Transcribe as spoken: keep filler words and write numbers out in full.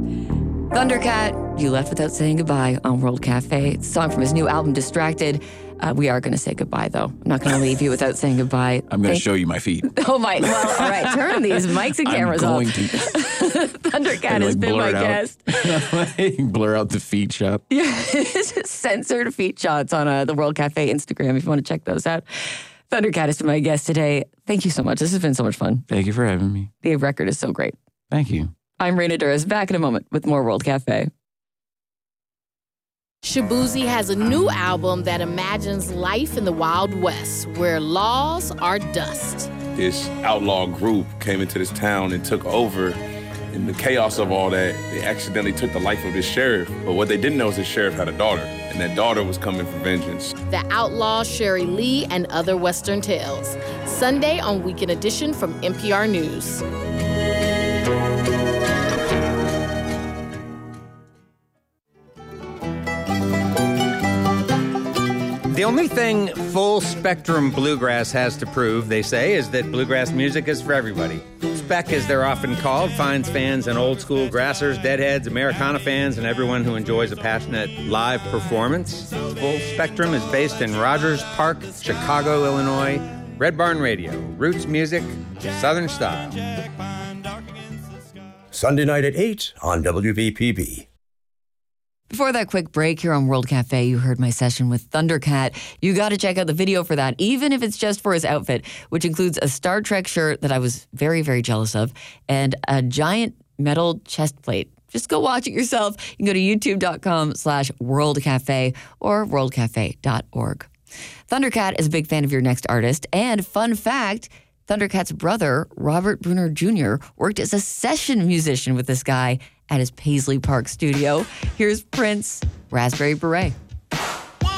Thundercat, You Left Without Saying Goodbye on World Cafe. It's a song from his new album, Distracted. Uh, we are going to say goodbye, though. I'm not going to leave you without saying goodbye. I'm going to Thank- show you my feet. Oh, my. Well, all right. Turn these mics and cameras I'm going off. to. Thundercat And, has like, been blur my it out. guest. Blur out the feet shot. Yeah, censored feet shots on uh, the World Cafe Instagram if you want to check those out. Thundercat has been my guest today. Thank you so much. This has been so much fun. Thank you for having me. The record is so great. Thank you. I'm Raina Duras, back in a moment with more World Cafe. Shaboozey has a new album that imagines life in the Wild West, where laws are dust. This outlaw group came into this town and took over. In the chaos of all that, they accidentally took the life of this sheriff. But what they didn't know is the sheriff had a daughter, and that daughter was coming for vengeance. The Outlaw, Sherry Lee, and Other Western Tales. Sunday on Weekend Edition from N P R News. The only thing full-spectrum bluegrass has to prove, they say, is that bluegrass music is for everybody. Spec, as they're often called, finds fans in old-school grassers, deadheads, Americana fans, and everyone who enjoys a passionate live performance. Full Spectrum is based in Rogers Park, Chicago, Illinois. Red Barn Radio, roots music, Southern style. Sunday night at eight on W V P B. Before that quick break here on World Cafe, you heard my session with Thundercat. You got to check out the video for that, even if it's just for his outfit, which includes a Star Trek shirt that I was very, very jealous of, and a giant metal chest plate. Just go watch it yourself. You can go to youtube.com slash World Cafe or world cafe dot org. Thundercat is a big fan of your next artist, and fun fact, Thundercat's brother, Robert Bruner Junior, worked as a session musician with this guy at his Paisley Park studio. Here's Prince, Raspberry Beret.